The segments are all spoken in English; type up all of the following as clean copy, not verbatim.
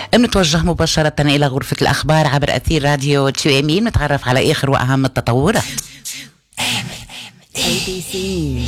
بنتوجه مباشرة إلى غرفة الأخبار عبر أثير راديو QME نتعرف على آخر وأهم التطورات. ABC News.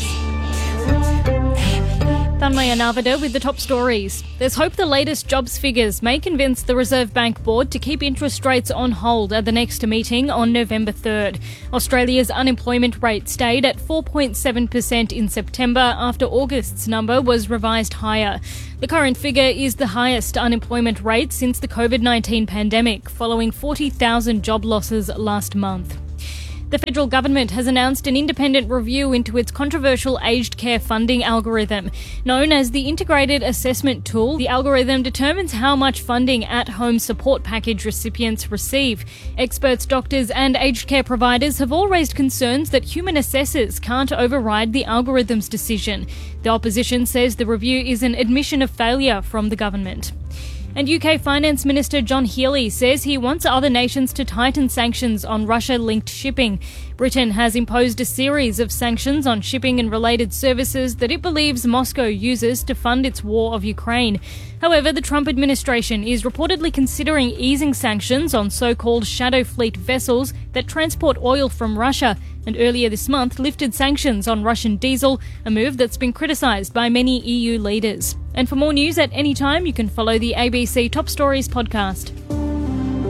Tanmaya Navada with the top stories. There's hope the latest jobs figures may convince the Reserve Bank Board to keep interest rates on hold at the next meeting on November 3rd. Australia's unemployment rate stayed at 4.7% in September after August's number was revised higher. The current figure is the highest unemployment rate since the COVID-19 pandemic, following 40,000 job losses last month. The federal government has announced an independent review into its controversial aged care funding algorithm. Known as the Integrated Assessment Tool, the algorithm determines how much funding at-home support package recipients receive. Experts, doctors and aged care providers have all raised concerns that human assessors can't override the algorithm's decision. The opposition says the review is an admission of failure from the government. And UK Finance Minister John Healey says he wants other nations to tighten sanctions on Russia-linked shipping. Britain has imposed a series of sanctions on shipping and related services that it believes Moscow uses to fund its war of Ukraine. However, the Trump administration is reportedly considering easing sanctions on so-called shadow fleet vessels that transport oil from Russia, and earlier this month lifted sanctions on Russian diesel, a move that's been criticised by many EU leaders. And for more news at any time, you can follow the ABC Top Stories podcast.